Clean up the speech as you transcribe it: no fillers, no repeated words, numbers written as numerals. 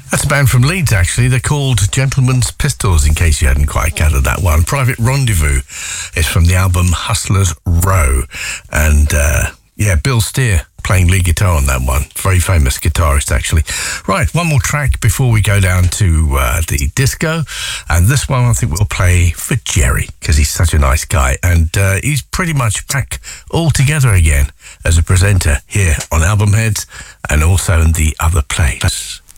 That's a band from Leeds, actually. They're called Gentleman's Pistols, in case you hadn't quite gathered that one. Private Rendezvous is from the album Hustlers Row. And, Bill Steer playing lead guitar on that one. Very famous guitarist, actually. Right, one more track before we go down to the disco. And this one I think we'll play for Jerry, because he's such a nice guy. And he's pretty much back all together again as a presenter here on Album Heads and also in the other place.